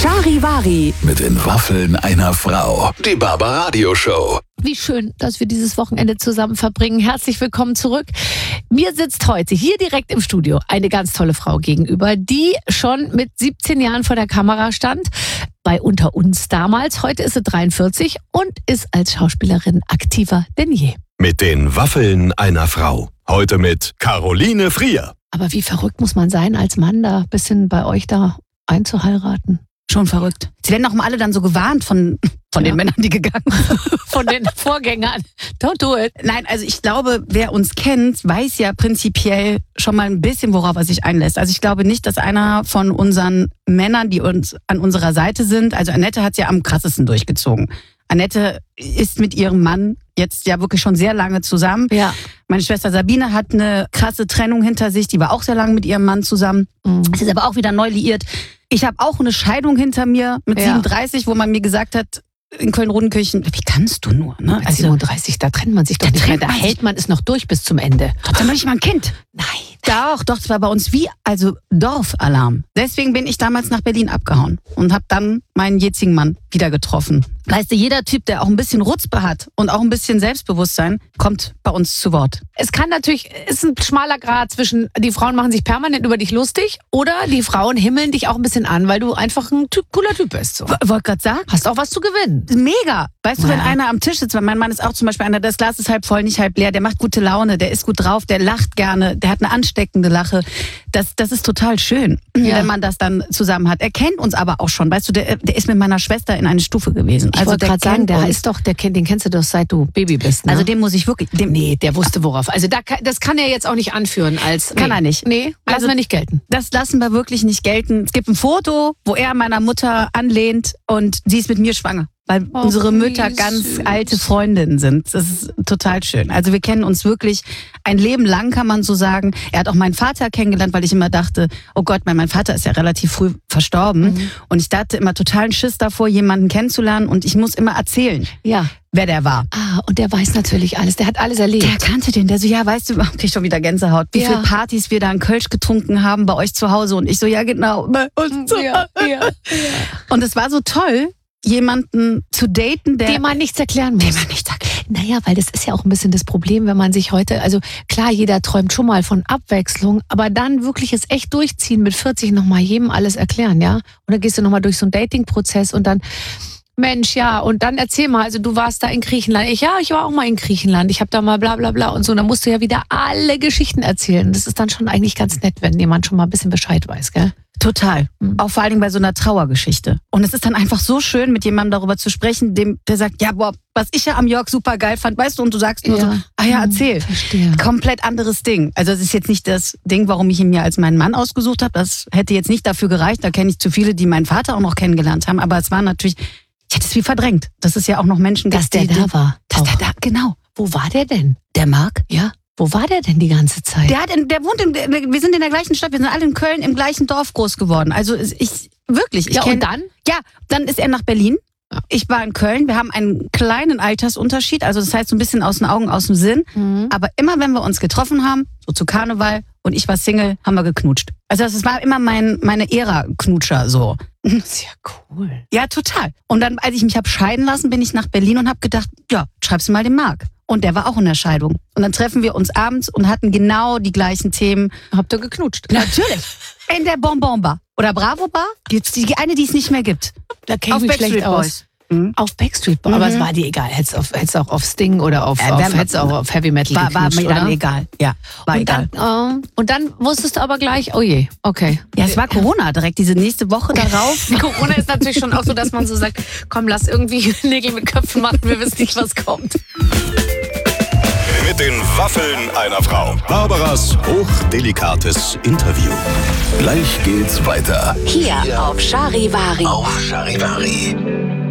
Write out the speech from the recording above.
Charivari. Mit den Waffeln einer Frau. Die Barbaradio-Show. Wie schön, dass wir dieses Wochenende zusammen verbringen. Herzlich willkommen zurück. Mir sitzt heute hier direkt im Studio eine ganz tolle Frau gegenüber, die schon mit 17 Jahren vor der Kamera stand, bei Unter uns damals. Heute ist sie 43 und ist als Schauspielerin aktiver denn je. Mit den Waffeln einer Frau. Heute mit Caroline Frier. Aber wie verrückt muss man sein, als Mann da ein bisschen bei euch da einzuheiraten? Schon verrückt. Sie werden auch immer alle dann so gewarnt von den Männern, die gegangen sind. Von den Vorgängern. Don't do it. Nein, also ich glaube, wer uns kennt, weiß ja prinzipiell schon mal ein bisschen, worauf er sich einlässt. Also ich glaube nicht, dass einer von unseren Männern, die uns an unserer Seite sind, also Annette hat es ja am krassesten durchgezogen. Annette ist mit ihrem Mann jetzt ja wirklich schon sehr lange zusammen. Ja. Meine Schwester Sabine hat eine krasse Trennung hinter sich. Die war auch sehr lange mit ihrem Mann zusammen. Sie ist aber auch wieder neu liiert. Ich habe auch eine Scheidung hinter mir mit 37, wo man mir gesagt hat, in Köln-Rodenkirchen, wie kannst du nur? Ne? Mit 37, da trennt man sich doch nicht mehr. Da hält man es noch durch bis zum Ende. Trotzdem noch nicht mal ein Kind. Nein. Doch, das war bei uns also Dorfalarm. Deswegen bin ich damals nach Berlin abgehauen und habe dann meinen jetzigen Mann wieder getroffen. Weißt du, jeder Typ, der auch ein bisschen Rutzpe hat und auch ein bisschen Selbstbewusstsein, kommt bei uns zu Wort. Es kann natürlich, ist ein schmaler Grad zwischen, die Frauen machen sich permanent über dich lustig oder die Frauen himmeln dich auch ein bisschen an, weil du einfach ein cooler Typ bist. So. Wollte gerade sagen. Hast auch was zu gewinnen. Mega. Weißt du, wenn einer am Tisch sitzt, weil mein Mann ist auch zum Beispiel einer, das Glas ist halb voll, nicht halb leer, der macht gute Laune, der ist gut drauf, der lacht gerne, der hat eine ansteckende Lache. Das ist total schön, wenn man das dann zusammen hat. Er kennt uns aber auch schon. Weißt du, der ist mit meiner Schwester in eine Stufe gewesen. Ich wollte gerade sagen, der ist doch, den kennst du doch, seit du Baby bist. Ne? Also den muss ich wirklich... Nee, der wusste worauf. Also das kann er jetzt auch nicht anführen als... Kann er nicht. Nee, lassen wir nicht gelten. Das lassen wir wirklich nicht gelten. Es gibt ein Foto, wo er meiner Mutter anlehnt und sie ist mit mir schwanger. Weil unsere Mütter ganz alte Freundinnen sind. Das ist total schön. Also wir kennen uns wirklich ein Leben lang, kann man so sagen. Er hat auch meinen Vater kennengelernt, weil ich immer dachte, oh Gott, mein Vater ist ja relativ früh verstorben. Und ich dachte immer totalen Schiss davor, jemanden kennenzulernen. Und ich muss immer erzählen, wer der war. Und der weiß natürlich alles. Der hat alles erlebt. Der kannte den. Der so, ja, weißt du, krieg schon wieder Gänsehaut. Wie viele Partys wir da in Kölsch getrunken haben bei euch zu Hause. Und ich so, ja genau. Und es war so toll, jemanden zu daten, dem man nichts erklären muss. Naja, weil das ist ja auch ein bisschen das Problem, wenn man sich heute, also klar, jeder träumt schon mal von Abwechslung, aber dann wirklich es echt durchziehen, mit 40 nochmal jedem alles erklären, ja? Und dann gehst du nochmal durch so einen Dating-Prozess und dann, Mensch, ja, und dann erzähl mal, also du warst da in Griechenland. Ich war auch mal in Griechenland. Ich habe da mal bla bla bla und so. Und dann musst du ja wieder alle Geschichten erzählen. Das ist dann schon eigentlich ganz nett, wenn jemand schon mal ein bisschen Bescheid weiß, gell? Total. Auch vor allen Dingen bei so einer Trauergeschichte. Und es ist dann einfach so schön, mit jemandem darüber zu sprechen, der sagt, ja, boah, was ich ja am Jörg super geil fand, weißt du, und du sagst nur so, erzähl. Verstehe. Komplett anderes Ding. Also es ist jetzt nicht das Ding, warum ich ihn mir als meinen Mann ausgesucht habe. Das hätte jetzt nicht dafür gereicht. Da kenne ich zu viele, die meinen Vater auch noch kennengelernt haben. Aber es war natürlich, ich hätte es wie verdrängt. Das ist ja auch noch Menschen, dass der da war. Dass der da, genau. Wo war der denn? Der Marc? Ja. Wo war der denn die ganze Zeit? Der wohnt wir sind in der gleichen Stadt, wir sind alle in Köln im gleichen Dorf groß geworden. Also und dann? Ja, dann ist er nach Berlin. Ich war in Köln. Wir haben einen kleinen Altersunterschied, also das heißt so ein bisschen aus den Augen, aus dem Sinn. Aber immer, wenn wir uns getroffen haben, so zu Karneval und ich war Single, haben wir geknutscht. Also das war immer meine Ära-Knutscher so. Das ist ja cool. Ja, total. Und dann, als ich mich habe scheiden lassen, bin ich nach Berlin und habe gedacht, ja, schreibst du mal den Marc. Und der war auch in der Scheidung. Und dann treffen wir uns abends und hatten genau die gleichen Themen. Habt ihr geknutscht? Natürlich. In der Bonbon Bar. Oder Bravo Bar. Die eine, die es nicht mehr gibt. Da kenne ich mich schlecht aus. Auf Backstreet Boys. Aber es war dir egal. Hättest auch auf Sting oder auf Heavy Metal geknutscht, war mir dann egal. Ja, war egal. Und dann wusstest du aber gleich, oh je, okay. Ja, es war Corona direkt, diese nächste Woche darauf. Corona ist natürlich schon auch so, dass man so sagt, komm, lass irgendwie Nägel mit Köpfen machen, wir wissen nicht, was kommt. Mit den Waffeln einer Frau. Barbaras hochdelikates Interview. Gleich geht's weiter. Hier auf Charivari. Auf Charivari.